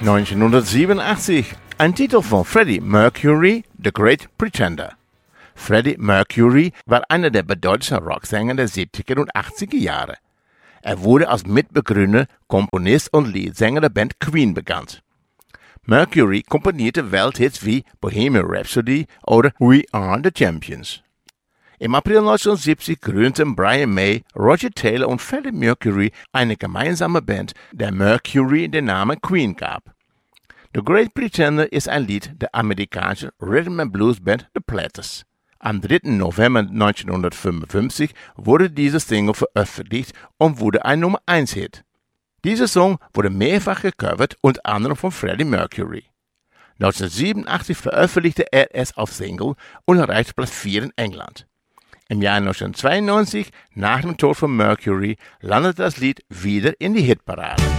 1987, ein Titel von Freddie Mercury, The Great Pretender. Freddie Mercury war einer der bedeutendsten Rocksänger der 70er und 80er Jahre. Er wurde als Mitbegründer, Komponist und Leadsänger der Band Queen bekannt. Mercury komponierte Welthits wie Bohemian Rhapsody oder We Are the Champions. Im April 1970 gründeten Brian May, Roger Taylor und Freddie Mercury eine gemeinsame Band, der Mercury den Namen Queen gab. The Great Pretender ist ein Lied der amerikanischen Rhythm and Blues Band The Platters. Am 3. November 1955 wurde diese Single veröffentlicht und wurde ein Nummer-1-Hit. Dieser Song wurde mehrfach gecovert, unter anderem von Freddie Mercury. 1987 veröffentlichte er es auf Single und erreichte Platz 4 in England. Im Jahr 1992, nach dem Tod von Mercury, landete das Lied wieder in die Hitparade.